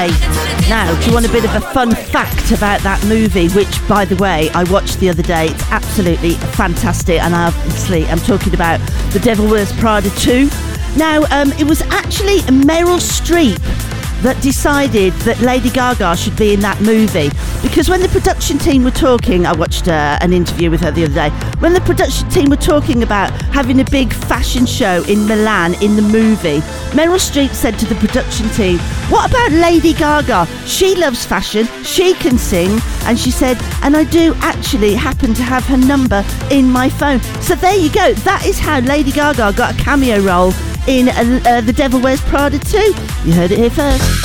Now, do you want a bit of a fun fact about that movie, which, by the way, I watched the other day? It's absolutely fantastic, and obviously I'm talking about The Devil Wears Prada 2. Now, it was actually Meryl Streep that decided that Lady Gaga should be in that movie, because when the production team were talking, I watched an interview with her the other day, when the production team were talking about having a big fashion show in Milan in the movie, Meryl Streep said to the production team, what about Lady Gaga? She loves fashion, she can sing, and she said, and I do actually happen to have her number in my phone. So there you go, that is how Lady Gaga got a cameo role in The Devil Wears Prada 2. You heard it here first.